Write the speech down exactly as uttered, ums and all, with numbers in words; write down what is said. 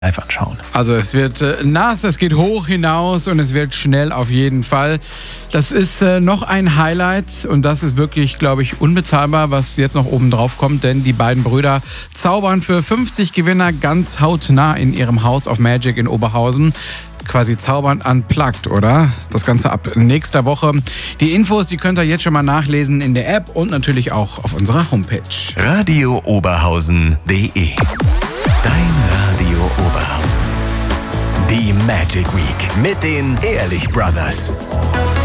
live anschauen. Also es wird äh, nass, es geht hoch hinaus und es wird schnell auf jeden Fall. Das ist äh, noch ein Highlight und das ist wirklich, glaube ich, unbezahlbar, was jetzt noch oben drauf kommt, denn die beiden Brüder zaubern für fünfzig Gewinner ganz hautnah in ihrem House of Magic in Oberhausen. Quasi zaubern unplugged, oder? Das Ganze ab nächster Woche. Die Infos, die könnt ihr jetzt schon mal nachlesen in der App und natürlich auch auf unserer Homepage. radio oberhausen punkt de. Dein Radio Oberhausen. Die Magic Week mit den Ehrlich Brothers.